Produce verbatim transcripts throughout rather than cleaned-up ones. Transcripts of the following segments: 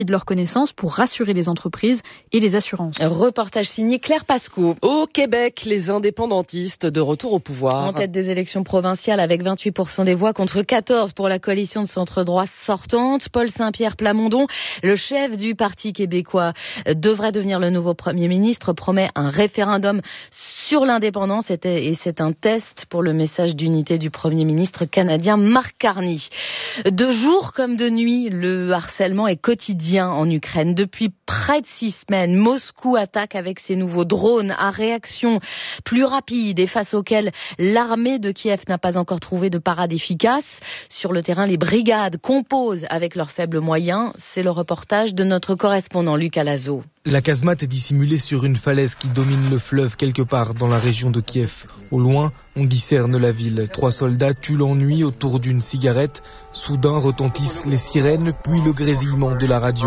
de leurs connaissances pour rassurer les entreprises et les assurances. Reportage signé Claire Pascot. Au Québec, les indépendantistes de retour au pouvoir. En tête des élections provinciales avec vingt-huit pour cent des voix contre quatorze pour la coalition de centre-droit sortante. Paul Saint-Pierre Plamondon, le chef du Parti québécois, devrait devenir le nouveau Premier ministre, promet un référendum sur l'indépendance et c'est un test pour le message d'unité du Premier ministre canadien Mark Carney. De jour comme de nuit, le harcèlement est quotidien en Ukraine. Depuis près de six semaines, Moscou attaque avec ses nouveaux drones à réaction plus rapide et face auxquels l'armée de Kiev n'a pas encore trouvé de parade efficace. Sur le terrain, les brigades composent avec leurs faibles moyens. C'est le reportage de notre correspondant Lucas Lazo. La casemate est dissimulée sur une falaise qui domine le fleuve quelque part dans la région de Kiev. Au loin, on discerne la ville. Trois soldats tuent l'ennui autour d'une cigarette. Soudain retentissent les sirènes, puis le grésillement de la radio.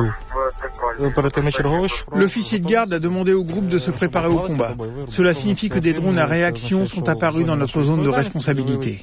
L'officier de garde a demandé au groupe de se préparer au combat. Cela signifie que des drones à réaction sont apparus dans notre zone de responsabilité.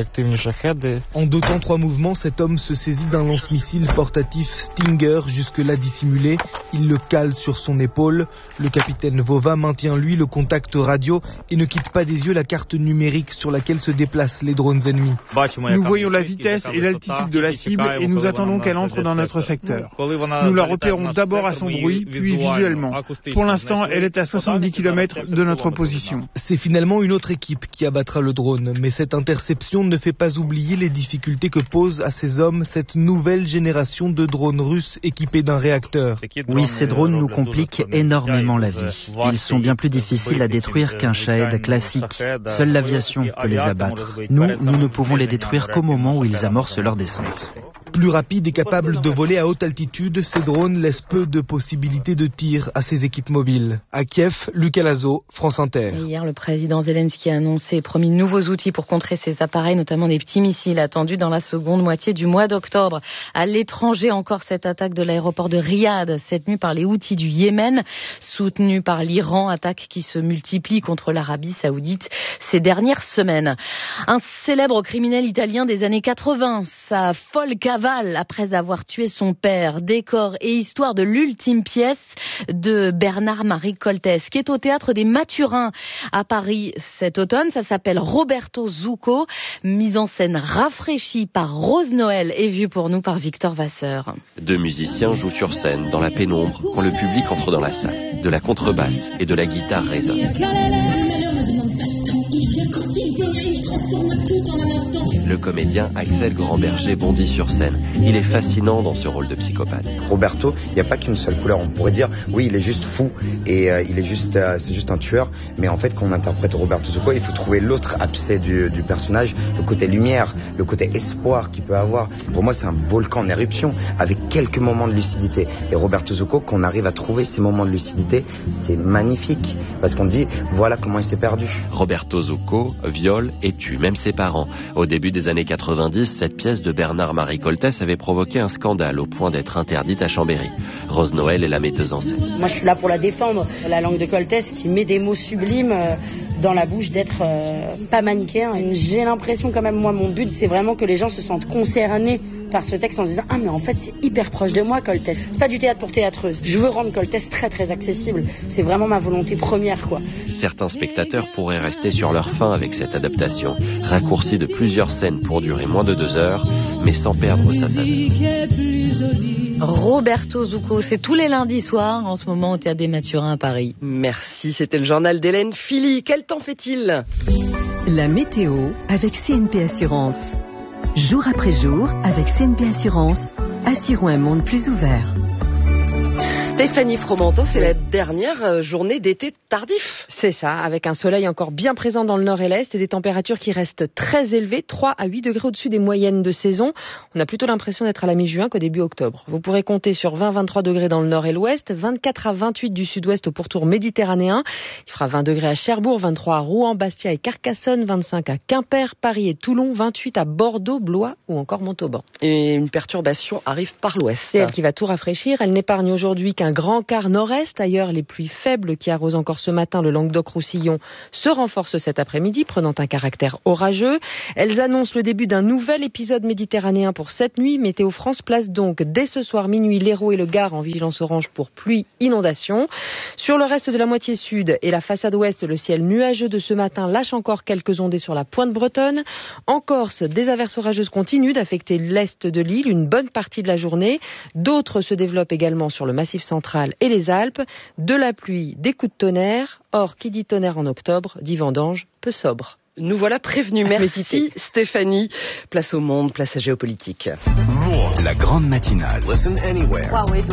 En deux temps, trois mouvements, cet homme se saisit d'un lance-missile portatif Stinger, jusque-là dissimulé. Il le cale sur son épaule. Le capitaine Vova maintient lui le contact radio et ne quitte pas des yeux la carte numérique sur laquelle se déplacent les drones ennemis. Nous voyons la vitesse et l'altitude de la cible et nous attendons qu'elle entre dans notre secteur. Nous la repérons d'abord à son bruit, puis visuellement. Pour l'instant, elle est à soixante-dix kilomètres de notre position. C'est finalement une autre équipe qui abattra le drone, mais cette interception ne fait pas oublier les difficultés que pose à ces hommes cette nouvelle génération de drones russes équipés d'un réacteur. Oui, ces drones nous compliquent énormément la vie. Ils sont bien plus difficiles à détruire qu'un Shahed classique. Seule l'aviation peut les abattre. Nous, nous ne pouvons les détruire qu'au moment où ils amorcent leur descente. Plus rapides et capables de voler à haute altitude, ces drones laissent peu de possibilités de tir à ces équipes mobiles. À Kiev, Lucas Lazo, France Inter. Et hier, le président Zelensky a annoncé et promis de nouveaux outils pour contrer ces appareils, notamment des petits missiles attendus dans la seconde moitié du mois d'octobre. À l'étranger, encore cette attaque de l'aéroport de Riyad, cette nuit par les Houthis du Yémen, soutenue par l'Iran, attaque qui se multiplie contre l'Arabie Saoudite ces dernières semaines. Un célèbre criminel italien des années quatre-vingts, sa folle cavale après avoir tué son père, décor et histoire de l'ultime pièce de Bernard-Marie Coltès, qui est au Théâtre des Mathurins à Paris cet automne. Ça s'appelle Roberto Zucco, mise en scène rafraîchie par Rose Noël et vue pour nous par Victor Vasseur. Deux musiciens jouent sur scène dans la pénombre quand le public entre dans la salle. De la contrebasse et de la guitare résonnent. Le comédien Axel Grandberger bondit sur scène. Il est fascinant dans ce rôle de psychopathe. Roberto, il n'y a pas qu'une seule couleur. On pourrait dire, oui, il est juste fou et euh, il est juste, euh, c'est juste un tueur. Mais en fait, quand on interprète Roberto Zucco, il faut trouver l'autre abcès du, du personnage, le côté lumière, le côté espoir qu'il peut avoir. Pour moi, c'est un volcan en éruption avec quelques moments de lucidité. Et Roberto Zucco, qu'on arrive à trouver ces moments de lucidité, c'est magnifique parce qu'on dit, voilà comment il s'est perdu. Roberto Zucco viole et tue même ses parents. Au début des années quatre-vingt-dix, cette pièce de Bernard-Marie Coltès avait provoqué un scandale au point d'être interdite à Chambéry. Rose Noël est la metteuse en scène. Moi, je suis là pour la défendre. La langue de Coltès qui met des mots sublimes dans la bouche d'être euh, pas manichéen. J'ai l'impression quand même, moi, mon but, c'est vraiment que les gens se sentent concernés par ce texte en se disant « Ah, mais en fait, c'est hyper proche de moi, Coltès. » C'est pas du théâtre pour théâtreuse. Je veux rendre Coltès très, très accessible. C'est vraiment ma volonté première, quoi. Certains spectateurs pourraient rester sur leur faim avec cette adaptation, raccourcie de plusieurs scènes pour durer moins de deux heures, mais sans perdre sa saveur. Roberto Zucco, c'est tous les lundis soirs, en ce moment, au Théâtre des Mathurins à Paris. Merci, c'était le journal d'Hélène Philly. Quel temps fait-il ? La météo avec C N P Assurance. Jour après jour, avec C N P Assurance, assurons un monde plus ouvert. Stéphanie Fromentin, c'est la dernière journée d'été tardif. C'est ça, avec un soleil encore bien présent dans le nord et l'est et des températures qui restent très élevées, trois à huit degrés au-dessus des moyennes de saison. On a plutôt l'impression d'être à la mi-juin qu'au début octobre. Vous pourrez compter sur vingt à vingt-trois degrés dans le nord et l'ouest, vingt-quatre à vingt-huit du sud-ouest au pourtour méditerranéen. Il fera vingt degrés à Cherbourg, vingt-trois à Rouen, Bastia et Carcassonne, vingt-cinq à Quimper, Paris et Toulon, vingt-huit à Bordeaux, Blois ou encore Montauban. Et une perturbation arrive par l'ouest. C'est elle qui va tout rafraîchir. Elle n'épargne aujourd'hui qu'un un grand quart nord-est. Ailleurs, les pluies faibles qui arrosent encore ce matin le Languedoc-Roussillon se renforcent cet après-midi, prenant un caractère orageux. Elles annoncent le début d'un nouvel épisode méditerranéen pour cette nuit. Météo France place donc dès ce soir minuit l'Hérault et le Gard en vigilance orange pour pluie, inondation. Sur le reste de la moitié sud et la façade ouest, le ciel nuageux de ce matin lâche encore quelques ondées sur la pointe bretonne. En Corse, des averses orageuses continuent d'affecter l'est de l'île une bonne partie de la journée. D'autres se développent également sur le Massif central et les Alpes. De la pluie, des coups de tonnerre. Or, qui dit tonnerre en octobre, dit vendange peu sobre. Nous voilà prévenus. Merci Stéphanie. Place au monde, place à géopolitique. La grande matinale. Listen anywhere.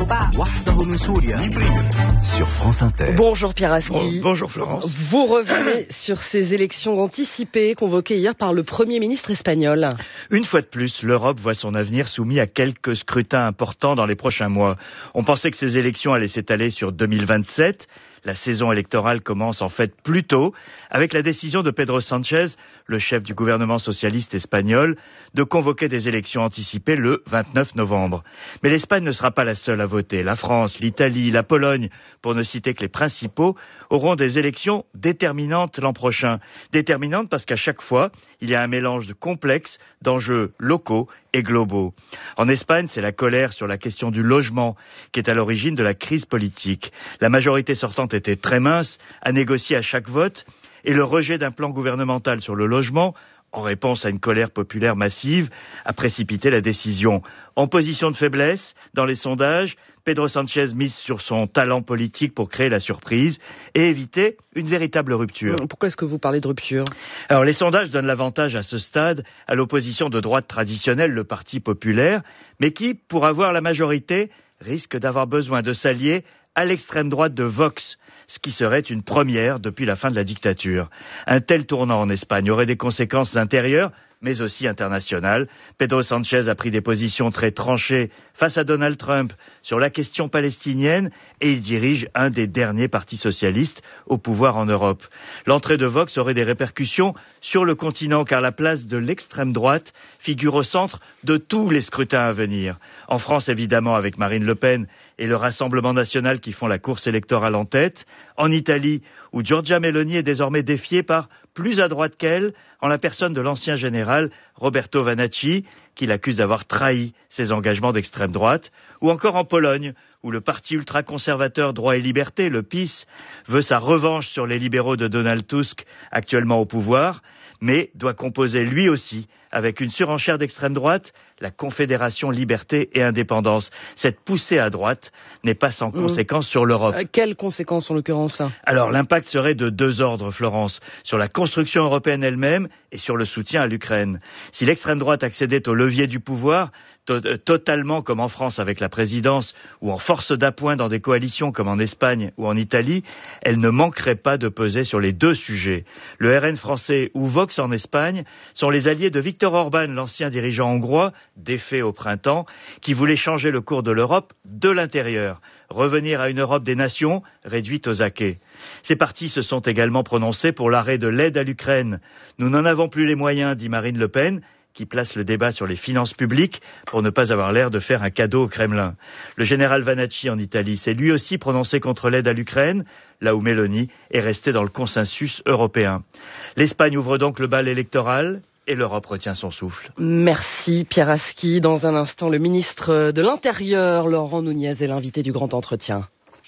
Sur France Inter. Bonjour Pierre Aski. Bon, bonjour Florence. Vous revenez sur ces élections anticipées convoquées hier par le Premier ministre espagnol. Une fois de plus, l'Europe voit son avenir soumis à quelques scrutins importants dans les prochains mois. On pensait que ces élections allaient s'étaler sur deux mille vingt-sept. La saison électorale commence en fait plus tôt, avec la décision de Pedro Sánchez, le chef du gouvernement socialiste espagnol, de convoquer des élections anticipées le vingt-neuf novembre. Mais l'Espagne ne sera pas la seule à voter. La France, l'Italie, la Pologne, pour ne citer que les principaux, auront des élections déterminantes l'an prochain. Déterminantes parce qu'à chaque fois, il y a un mélange de complexes, d'enjeux locaux et globaux. En Espagne, c'est la colère sur la question du logement qui est à l'origine de la crise politique. La majorité sortante était très mince, à négocier à chaque vote, et le rejet d'un plan gouvernemental sur le logement, en réponse à une colère populaire massive, a précipité la décision. En position de faiblesse, dans les sondages, Pedro Sánchez mise sur son talent politique pour créer la surprise et éviter une véritable rupture. Pourquoi est-ce que vous parlez de rupture ? Alors, les sondages donnent l'avantage à ce stade à l'opposition de droite traditionnelle, le Parti populaire, mais qui, pour avoir la majorité, risque d'avoir besoin de s'allier à l'extrême droite de Vox, ce qui serait une première depuis la fin de la dictature. Un tel tournant en Espagne aurait des conséquences intérieures, mais aussi internationales. Pedro Sánchez a pris des positions très tranchées face à Donald Trump sur la question palestinienne et il dirige un des derniers partis socialistes au pouvoir en Europe. L'entrée de Vox aurait des répercussions sur le continent car la place de l'extrême droite figure au centre de tous les scrutins à venir. En France, évidemment, avec Marine Le Pen et le Rassemblement national qui font la course électorale en tête. En Italie, où Giorgia Meloni est désormais défiée par plus à droite qu'elle, en la personne de l'ancien général Roberto Vanacci, qui l'accuse d'avoir trahi ses engagements d'extrême droite, ou encore en Pologne, où le parti ultra-conservateur Droit et Liberté, le PiS, veut sa revanche sur les libéraux de Donald Tusk, actuellement au pouvoir, mais doit composer lui aussi, avec une surenchère d'extrême droite, la Confédération Liberté et Indépendance. Cette poussée à droite n'est pas sans conséquences mmh. sur l'Europe. Euh, quelles conséquences en l'occurrence ? Alors l'impact serait de deux ordres, Florence, sur la construction européenne elle-même et sur le soutien à l'Ukraine. Si l'extrême droite accédait au levier du pouvoir, to- totalement comme en France avec la présidence, ou en force d'appoint dans des coalitions comme en Espagne ou en Italie, elle ne manquerait pas de peser sur les deux sujets. Le R N français ou Vox en Espagne sont les alliés de Viktor Orban, l'ancien dirigeant hongrois, défait au printemps, qui voulait changer le cours de l'Europe de l'intérieur, revenir à une Europe des nations réduite aux acquêts. Ces partis se sont également prononcés pour l'arrêt de l'aide à l'Ukraine. Nous n'en avons plus les moyens, dit Marine Le Pen, qui place le débat sur les finances publiques pour ne pas avoir l'air de faire un cadeau au Kremlin. Le général Vanacci en Italie s'est lui aussi prononcé contre l'aide à l'Ukraine, là où Meloni est restée dans le consensus européen. L'Espagne ouvre donc le bal électoral et l'Europe retient son souffle. Merci Pierre Aski. Dans un instant, le ministre de l'Intérieur, Laurent Nunez, est l'invité du grand entretien.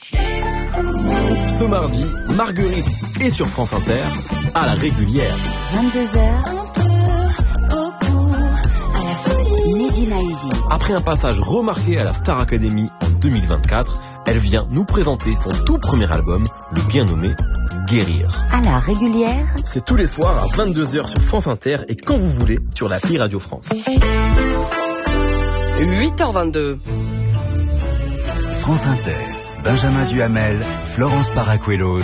Ce mardi, Marguerite est sur France Inter à la régulière. vingt-deux heures. Après un passage remarqué à la Star Academy en deux mille vingt-quatre, elle vient nous présenter son tout premier album, le bien nommé Guérir. À la régulière. C'est tous les soirs à vingt-deux heures sur France Inter et quand vous voulez sur l'appli Radio France. huit heures vingt-deux. France Inter, Benjamin Duhamel, Florence Paracuelos.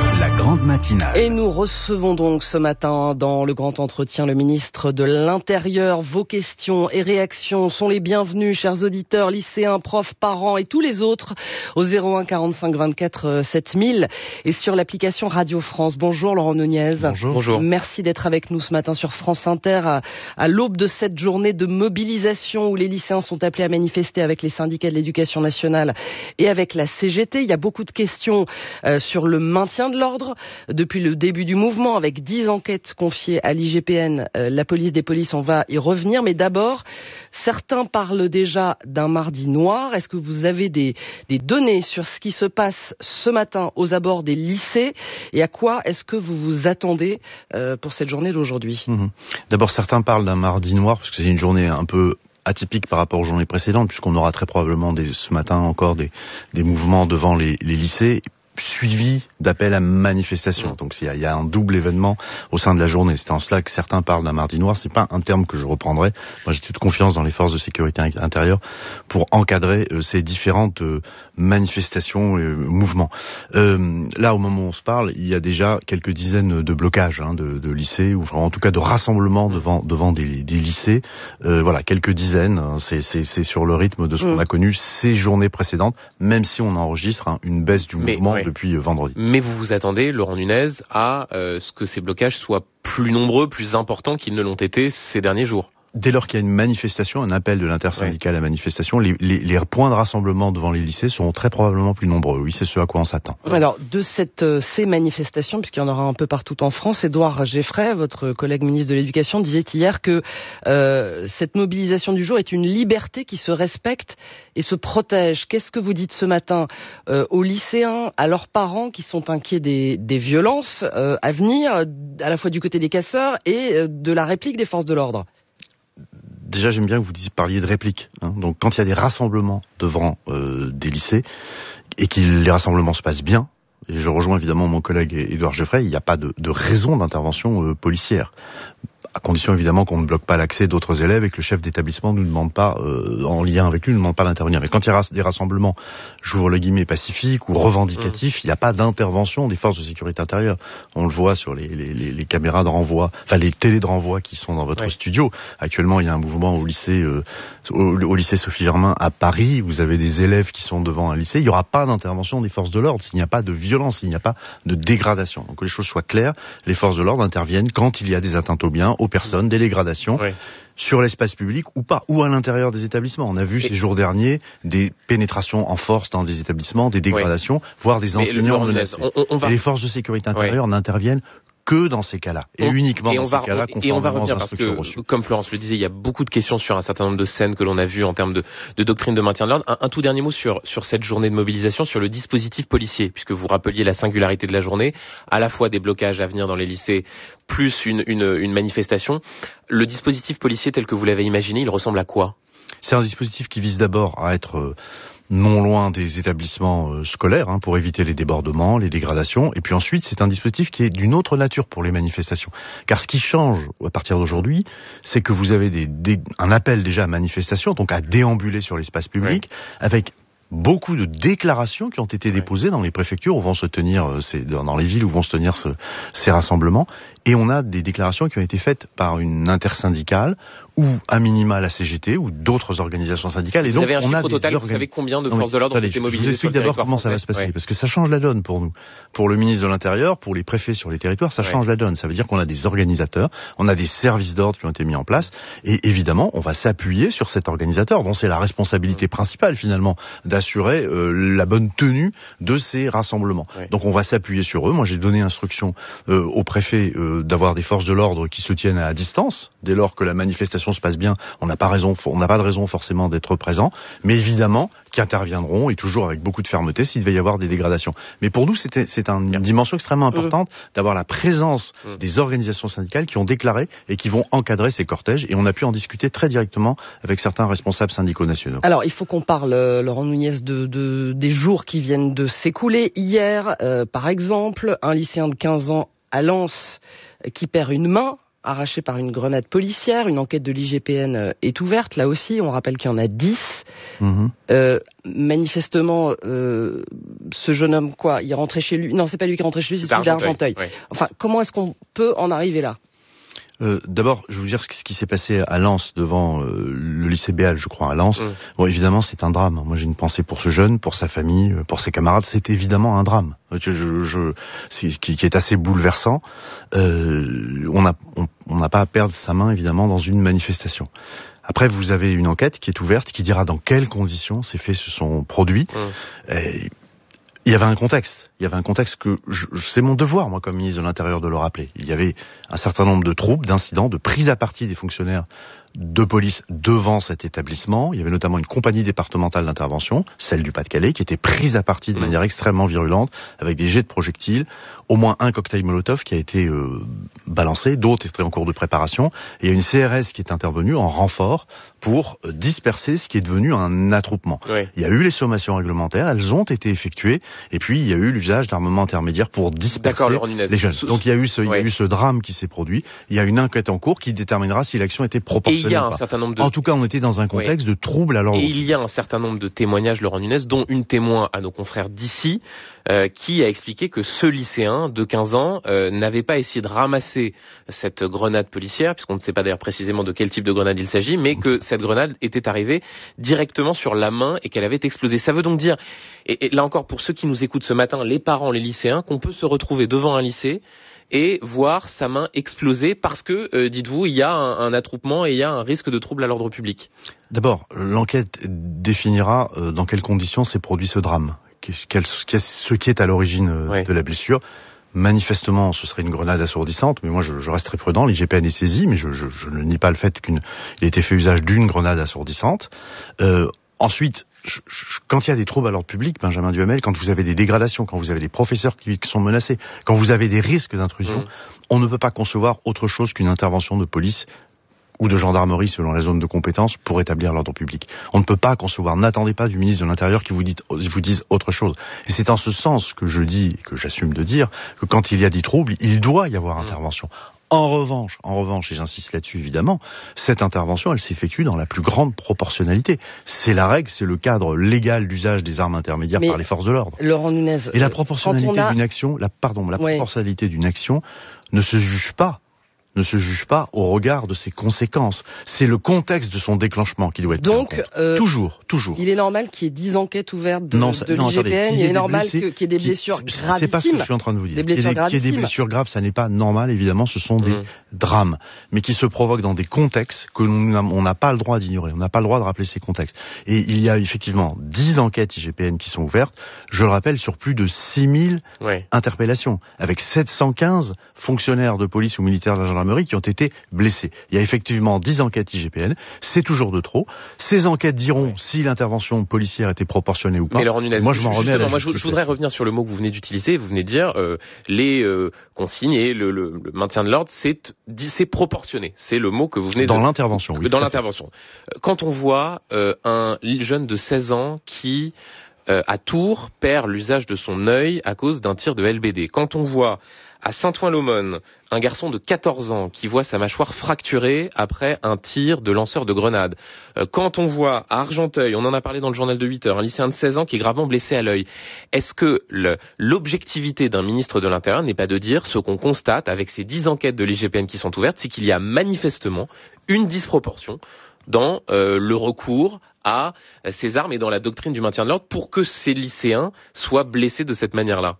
La grande matinale. Et nous recevons donc ce matin dans le grand entretien le ministre de l'Intérieur. Vos questions et réactions sont les bienvenues, chers auditeurs, lycéens, profs, parents et tous les autres au zéro un quarante-cinq vingt-quatre sept mille et sur l'application Radio France. Bonjour Laurent Nunez. Bonjour. Bonjour. Merci d'être avec nous ce matin sur France Inter à, à l'aube de cette journée de mobilisation où les lycéens sont appelés à manifester avec les syndicats de l'éducation nationale et avec la C G T. Il y a beaucoup de questions euh, sur le maintien de l'ordre depuis le début du mouvement, avec dix enquêtes confiées à l'I G P N, euh, la police des polices, on va y revenir. Mais d'abord, certains parlent déjà d'un mardi noir. Est-ce que vous avez des, des données sur ce qui se passe ce matin aux abords des lycées et à quoi est-ce que vous vous attendez euh, pour cette journée d'aujourd'hui ? Mmh. D'abord, certains parlent d'un mardi noir parce que c'est une journée un peu atypique par rapport aux journées précédentes, puisqu'on aura très probablement des, ce matin encore des, des mouvements devant les, les lycées, suivi d'appels à manifestation. Donc il y, y a un double événement au sein de la journée. C'est en cela que certains parlent d'un mardi noir. C'est pas un terme que je reprendrai. Moi, j'ai toute confiance dans les forces de sécurité intérieure pour encadrer euh, ces différentes euh, manifestations et euh, mouvements. Euh, là, au moment où on se parle, il y a déjà quelques dizaines de blocages hein, de, de lycées, ou en tout cas de rassemblements devant devant des, des lycées. Euh, voilà, quelques dizaines. Hein, c'est, c'est, c'est sur le rythme de ce mmh. qu'on a connu ces journées précédentes, même si on enregistre hein, une baisse du Mais, mouvement ouais. depuis vendredi. Mais vous vous attendez, Laurent Nunez, à euh, ce que ces blocages soient plus nombreux, plus importants qu'ils ne l'ont été ces derniers jours? Dès lors qu'il y a une manifestation, un appel de l'intersyndicale ouais. à manifestation, les, les, les points de rassemblement devant les lycées seront très probablement plus nombreux. Oui, c'est ce à quoi on s'attend. Alors, de cette, euh, ces manifestations, puisqu'il y en aura un peu partout en France, Édouard Geffray, votre collègue ministre de l'Éducation, disait hier que euh, cette mobilisation du jour est une liberté qui se respecte et se protège. Qu'est-ce que vous dites ce matin euh, aux lycéens, à leurs parents qui sont inquiets des, des violences euh, à venir, à la fois du côté des casseurs et euh, de la réplique des forces de l'ordre ? Déjà, j'aime bien que vous parliez de réplique. Hein. Donc, quand il y a des rassemblements devant euh, des lycées et que les rassemblements se passent bien, et je rejoins évidemment mon collègue Édouard Geffray, il n'y a pas de, de raison d'intervention euh, policière. À condition évidemment qu'on ne bloque pas l'accès d'autres élèves et que le chef d'établissement ne demande pas, euh, en lien avec lui, ne demande pas d'intervenir. Mais quand il y a des rassemblements, j'ouvre le guillemets, pacifiques ou revendicatifs, mmh. il n'y a pas d'intervention des forces de sécurité intérieure. On le voit sur les, les, les, les caméras de renvoi, enfin les télés de renvoi qui sont dans votre oui. studio. Actuellement, il y a un mouvement au lycée, euh, au, au lycée Sophie Germain à Paris. Vous avez des élèves qui sont devant un lycée. Il n'y aura pas d'intervention des forces de l'ordre s'il n'y a pas de violence, s'il n'y a pas de dégradation. Donc que les choses soient claires, les forces de l'ordre interviennent quand il y a des atteintes aux biens, aux personnes, des dégradations oui. sur l'espace public ou pas, ou à l'intérieur des établissements. On a vu Et... ces jours derniers des pénétrations en force dans des établissements, des dégradations, oui. voire des enseignants menacés. On, on va... Et les forces de sécurité intérieure oui. n'interviennent que dans ces cas-là, et on, uniquement et dans ces va, cas-là, et on va revenir parce que, reçues. Comme Florence le disait, il y a beaucoup de questions sur un certain nombre de scènes que l'on a vues en termes de, de doctrine de maintien de l'ordre. Un, un tout dernier mot sur, sur cette journée de mobilisation, sur le dispositif policier, puisque vous rappeliez la singularité de la journée, à la fois des blocages à venir dans les lycées, plus une, une, une manifestation. Le dispositif policier tel que vous l'avez imaginé, il ressemble à quoi ? C'est un dispositif qui vise d'abord à être... Euh, non loin des établissements euh, scolaires, hein, pour éviter les débordements, les dégradations. Et puis ensuite, c'est un dispositif qui est d'une autre nature pour les manifestations. Car ce qui change à partir d'aujourd'hui, c'est que vous avez des, des, un appel déjà à manifestation, donc à déambuler sur l'espace public, oui. avec beaucoup de déclarations qui ont été déposées dans les préfectures où vont se tenir, ces, dans les villes où vont se tenir ce, ces rassemblements. Et on a des déclarations qui ont été faites par une intersyndicale ou à minima la C G T ou d'autres organisations syndicales. Et vous donc, avez un on chiffre a au total, organ... vous savez combien de forces non, de l'ordre ont été mobilisées? Je vous explique d'abord comment ça va se passer, ouais. parce que ça change la donne pour nous. Pour le ministre de l'Intérieur, pour les préfets sur les territoires, ça ouais. change la donne. Ça veut dire qu'on a des organisateurs, on a des services d'ordre qui ont été mis en place, et évidemment, on va s'appuyer sur cet organisateur, dont c'est la responsabilité principale finalement, d'assurer euh, la bonne tenue de ces rassemblements. Ouais. Donc on va s'appuyer sur eux. Moi j'ai donné instruction euh, aux préfets euh, d'avoir des forces de l'ordre qui se tiennent à distance, dès lors que la manifestation se passe bien. On n'a pas raison, on n'a pas de raison forcément d'être présent, mais évidemment qui interviendront et toujours avec beaucoup de fermeté s'il devait y avoir des dégradations. Mais pour nous, c'était, c'est une dimension extrêmement importante mmh. d'avoir la présence mmh. des organisations syndicales qui ont déclaré et qui vont encadrer ces cortèges. Et on a pu en discuter très directement avec certains responsables syndicaux nationaux. Alors, il faut qu'on parle, euh, Laurent Nunez, de, de, des jours qui viennent de s'écouler. Hier, euh, par exemple, un lycéen de quinze ans à Lens qui perd une main arrachés par une grenade policière. Une enquête de l'I G P N est ouverte. Là aussi, on rappelle qu'il y en a dix. Mmh. Euh, manifestement, euh, ce jeune homme, quoi, il est rentré chez lui. Non, c'est pas lui qui est rentré chez lui, c'est celui d'Argenteuil. Ouais. Enfin, comment est-ce qu'on peut en arriver là ? Euh, d'abord, je vais vous dire ce qui s'est passé à Lens, devant euh, le lycée Béal, je crois, à Lens. Mmh. Bon, évidemment, c'est un drame. Moi, j'ai une pensée pour ce jeune, pour sa famille, pour ses camarades. C'est évidemment un drame, je, je, je, c'est, qui, qui est assez bouleversant. Euh, on n'a on, on n'a pas à perdre sa main, évidemment, dans une manifestation. Après, vous avez une enquête qui est ouverte, qui dira dans quelles conditions ces faits se sont produits. Mmh. Et, il y avait un contexte. Il y avait un contexte que je, je, c'est mon devoir, moi, comme ministre de l'Intérieur, de le rappeler. Il y avait un certain nombre de troubles, d'incidents, de prise à partie des fonctionnaires de police devant cet établissement. Il y avait notamment une compagnie départementale d'intervention, celle du Pas-de-Calais, qui était prise à partie de mmh. manière extrêmement virulente, avec des jets de projectiles, au moins un cocktail Molotov qui a été euh, balancé, d'autres étaient en cours de préparation. Et il y a une C R S qui est intervenue en renfort pour euh, disperser ce qui est devenu un attroupement. Oui. Il y a eu les sommations réglementaires, elles ont été effectuées, et puis il y a eu l'usage d'armements intermédiaires pour disperser les jeunes. Donc il y a eu ce, oui. il y a eu ce drame qui s'est produit. Il y a une enquête en cours qui déterminera si l'action était proportionnelle. Il y a un certain nombre de... En tout cas, on était dans un contexte oui. de trouble à l'ordre. Et il y a un certain nombre de témoignages, Laurent Nunez, dont une témoin à nos confrères d'ici, euh, qui a expliqué que ce lycéen de quinze ans euh, n'avait pas essayé de ramasser cette grenade policière, puisqu'on ne sait pas d'ailleurs précisément de quel type de grenade il s'agit, mais que cette grenade était arrivée directement sur la main et qu'elle avait explosé. Ça veut donc dire, et, et là encore pour ceux qui nous écoutent ce matin, les parents, les lycéens, qu'on peut se retrouver devant un lycée et voir sa main exploser parce que, euh, dites-vous, il y a un, un attroupement et il y a un risque de trouble à l'ordre public. D'abord, l'enquête définira euh, dans quelles conditions s'est produit ce drame, quel, ce qui est à l'origine euh, oui. de la blessure. Manifestement, ce serait une grenade assourdissante, mais moi je, je resterai prudent. L'I G P N est saisi, mais je, je, je ne nie pas le fait qu'il ait été fait usage d'une grenade assourdissante. Euh, ensuite, Je, je, quand il y a des troubles à l'ordre public, Benjamin Duhamel, quand vous avez des dégradations, quand vous avez des professeurs qui, qui sont menacés, quand vous avez des risques d'intrusion, mmh. on ne peut pas concevoir autre chose qu'une intervention de police ou de gendarmerie selon la zone de compétence pour établir l'ordre public. On ne peut pas concevoir, n'attendez pas du ministre de l'Intérieur qui vous, dit, vous dise autre chose. Et c'est en ce sens que je dis, que j'assume de dire, que quand il y a des troubles, il doit y avoir mmh. intervention. En revanche, en revanche, et j'insiste là-dessus évidemment, cette intervention, elle s'effectue dans la plus grande proportionnalité. C'est la règle, c'est le cadre légal d'usage des armes intermédiaires Mais par les forces de l'ordre. Laurent Nunez, et la proportionnalité a... d'une action, la pardon, la ouais. proportionnalité d'une action ne se juge pas. ne se juge pas au regard de ses conséquences. C'est le contexte de son déclenchement qui doit être Donc, pris en compte. Euh, toujours, toujours. Il est normal qu'il y ait dix enquêtes ouvertes de, non, de l'I G P N, il, il est normal blessés, qu'il y ait des blessures qui, gravissimes. C'est pas ce que je suis en train de vous dire. Des blessures qu'il y ait des blessures graves, ça n'est pas normal, évidemment, ce sont des mmh. drames, mais qui se provoquent dans des contextes que nous, on n'a pas le droit d'ignorer, on n'a pas le droit de rappeler ces contextes. Et il y a effectivement dix enquêtes I G P N qui sont ouvertes, je le rappelle, sur plus de six mille ouais. interpellations, avec sept cent quinze fonctionnaires de police ou militaires de la gendarmerie qui ont été blessés. Il y a effectivement dix enquêtes I G P N, c'est toujours de trop. Ces enquêtes diront oui. si l'intervention policière était proportionnée ou pas. Mais Laurent Nunez, moi je m'en remets à la moi je, je voudrais revenir sur le mot que vous venez d'utiliser. Vous venez de dire euh, les euh, consignes et le, le, le maintien de l'ordre, c'est, c'est proportionné. C'est le mot que vous venez dans de... Dans l'intervention, oui. Dans l'intervention. Quand on voit euh, un jeune de seize ans qui, euh, à Tours, perd l'usage de son œil à cause d'un tir de L B D. Quand on voit à Saint-Ouen-l'Aumône, un garçon de quatorze ans qui voit sa mâchoire fracturée après un tir de lanceur de grenade. Euh, quand on voit à Argenteuil, on en a parlé dans le journal de huit heures, un lycéen de seize ans qui est gravement blessé à l'œil. Est-ce que le, l'objectivité d'un ministre de l'Intérieur n'est pas de dire ce qu'on constate avec ces dix enquêtes de l'I G P N qui sont ouvertes, c'est qu'il y a manifestement une disproportion dans euh, le recours à ces armes et dans la doctrine du maintien de l'ordre pour que ces lycéens soient blessés de cette manière-là?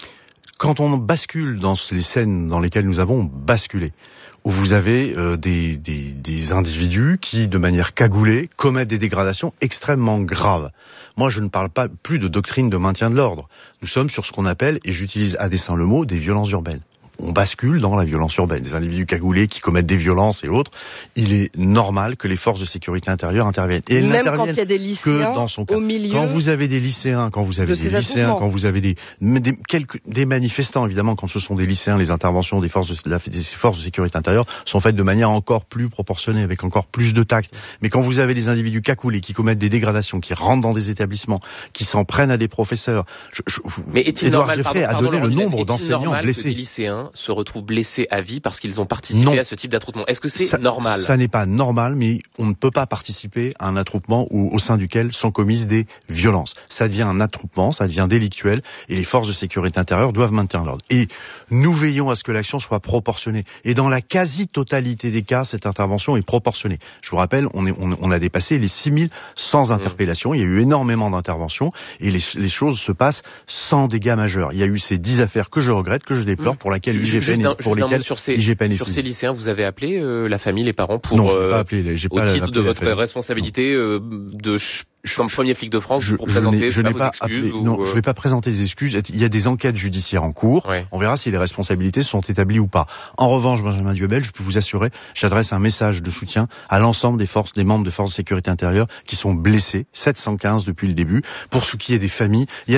Quand on bascule dans les scènes dans lesquelles nous avons basculé, où vous avez euh, des, des, des individus qui, de manière cagoulée, commettent des dégradations extrêmement graves. Moi, je ne parle pas plus de doctrine de maintien de l'ordre. Nous sommes sur ce qu'on appelle, et j'utilise à dessein le mot, des violences urbaines. On bascule dans la violence urbaine. Des individus cagoulés qui commettent des violences et autres, il est normal que les forces de sécurité intérieure interviennent. Et elles Même n'interviennent quand il y a des lycéens que dans son cas. Au milieu quand vous avez des lycéens, quand vous avez des lycéens, quand vous avez des, des, quelques, des manifestants, évidemment, quand ce sont des lycéens, les interventions des forces de, la, des forces de sécurité intérieure sont faites de manière encore plus proportionnée, avec encore plus de tact. Mais quand vous avez des individus cagoulés qui commettent des dégradations, qui rentrent dans des établissements, qui s'en prennent à des professeurs, je, je, mais est-il Édouard normal, Geoffrey pardon, a donné pardon, le nombre d'enseignants blessés. Que des lycéens lycéens se retrouvent blessés à vie parce qu'ils ont participé non. à ce type d'attroupement. Est-ce que c'est ça, normal? Ça n'est pas normal, mais on ne peut pas participer à un attroupement où, au sein duquel sont commises des violences. Ça devient un attroupement, ça devient délictuel, et les forces de sécurité intérieure doivent maintenir l'ordre. Et nous veillons à ce que l'action soit proportionnée. Et dans la quasi-totalité des cas, cette intervention est proportionnée. Je vous rappelle, on, est, on, on a dépassé les six mille cent interpellations. Mmh. Il y a eu énormément d'interventions, et les, les choses se passent sans dégâts majeurs. Il y a eu ces dix affaires que je regrette, que je déplore, mmh. pour laquelle l'I G P N pour lesquelles sur ces, l'I G P N est sur ces lycéens, vous avez appelé euh, la famille, les parents pour non, euh, pas appelé, j'ai au pas titre de votre appelé. responsabilité euh, de ch- comme premier flic de France je, pour je présenter je n'ai pas excuses appelé, ou non, euh... je ne vais pas présenter des excuses. Il y a des enquêtes judiciaires en cours. Ouais. On verra si les responsabilités sont établies ou pas. En revanche, Benjamin Duhamel, je peux vous assurer, j'adresse un message de soutien à l'ensemble des forces, des membres des forces de sécurité intérieure qui sont blessés, sept cent quinze depuis le début. Pour ce qui est des familles, il y a